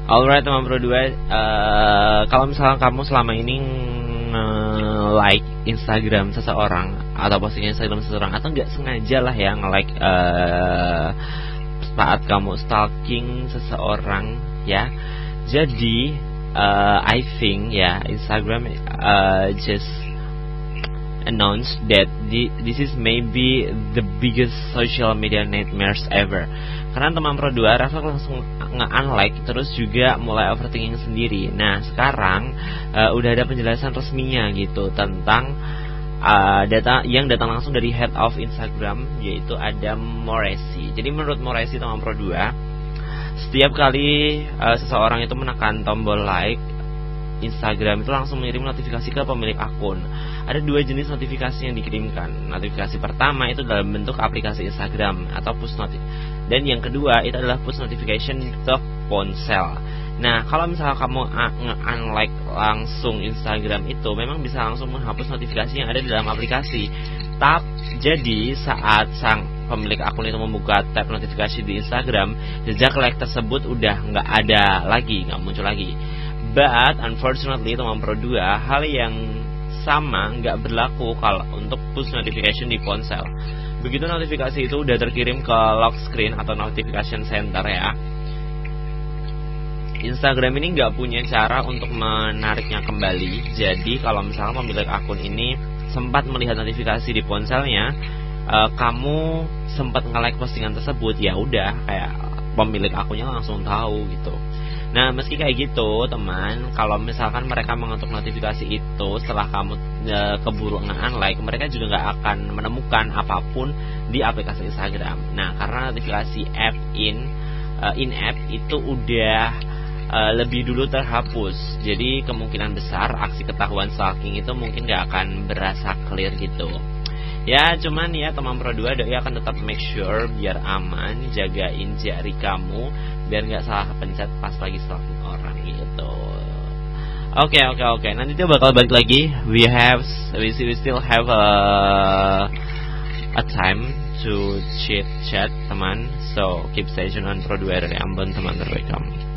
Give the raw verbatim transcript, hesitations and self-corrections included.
Alright teman Pro dua, uh, kalau misalnya kamu selama ini nge-like Instagram seseorang atau postingan Instagram seseorang, atau nggak sengaja lah ya nge-like uh, saat kamu stalking seseorang ya, jadi uh, I think ya Instagram uh, just announced that this is maybe the biggest social media nightmares ever. Karena teman Pro dua Rafa langsung nge-unlike, terus juga mulai overthinking sendiri. Nah sekarang uh, udah ada penjelasan resminya gitu tentang uh, data yang datang langsung dari head of Instagram, yaitu Adam Moresi. Jadi menurut Moresi teman Pro dua, setiap kali uh, seseorang itu menekan tombol like, Instagram itu langsung mengirim notifikasi ke pemilik akun. Ada dua jenis notifikasi yang dikirimkan. Notifikasi pertama itu dalam bentuk aplikasi Instagram atau push notification, dan yang kedua itu adalah push notification ke ponsel. Nah, kalau misalnya kamu nge-unlike langsung Instagram itu, memang bisa langsung menghapus notifikasi yang ada di dalam aplikasi. Tapi jadi saat sang pemilik akun itu membuka tab notifikasi di Instagram, jejak like tersebut udah nggak ada lagi, nggak muncul lagi. But unfortunately teman Pro dua, hal yang sama nggak berlaku kalau untuk push notification di ponsel. Begitu notifikasi itu udah terkirim ke lock screen atau notification center ya, Instagram ini nggak punya cara untuk menariknya kembali. Jadi kalau misalnya pemilik akun ini sempat melihat notifikasi di ponselnya, uh, kamu sempat nge-like postingan tersebut, ya udah kayak pemilik akunnya langsung tahu gitu. Nah meski kayak gitu teman, kalau misalkan mereka mengetuk notifikasi itu setelah kamu e, keburu nge-unlike, mereka juga gak akan menemukan apapun di aplikasi Instagram. Nah karena notifikasi app in e, in app itu udah e, lebih dulu terhapus, jadi kemungkinan besar aksi ketahuan stalking itu mungkin gak akan berasa clear gitu. Ya cuman ya teman Pro dua, doi akan tetap make sure biar aman, jagain jari kamu biar nggak salah pencet pas lagi stalking orang gitu. Oke okay, oke okay, oke. Okay. Nanti tuh bakal balik lagi. We have we still have a a time to chit chat teman. So keep stay tune on Pro dua dari Ambon, teman terbaik kamu.